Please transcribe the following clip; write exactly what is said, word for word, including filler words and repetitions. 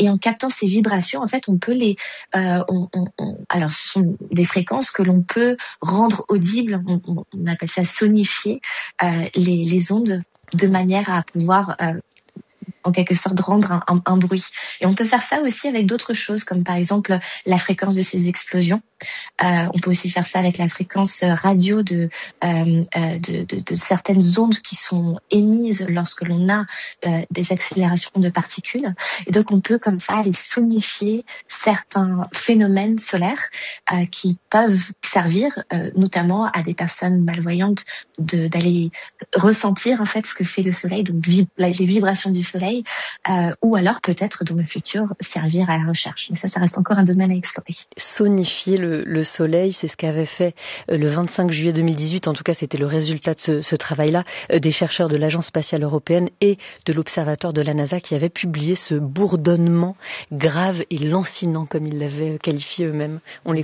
et en captant ces vibrations, en fait, on peut les, euh, on, on, on, alors ce sont des fréquences que l'on peut rendre audibles. On, on, on appelle ça sonifier euh, les, les ondes de manière à pouvoir euh, en quelque sorte rendre un, un, un bruit. Et on peut faire ça aussi avec d'autres choses, comme par exemple la fréquence de ces explosions. Euh, on peut aussi faire ça avec la fréquence radio de, euh, euh, de, de, de certaines ondes qui sont émises lorsque l'on a euh, des accélérations de particules. Et donc on peut comme ça aller sonifier certains phénomènes solaires euh, qui peuvent servir euh, notamment à des personnes malvoyantes de, d'aller ressentir en fait ce que fait le soleil, donc vib- les vibrations du soleil, euh, ou alors peut-être dans le futur servir à la recherche. Mais ça, ça reste encore un domaine à explorer. Sonifier le Le soleil, c'est ce qu'avait fait le vingt-cinq juillet deux mille dix-huit, en tout cas c'était le résultat de ce, ce travail-là, des chercheurs de l'Agence spatiale européenne et de l'Observatoire de la NASA qui avaient publié ce bourdonnement grave et lancinant, comme ils l'avaient qualifié eux-mêmes. On les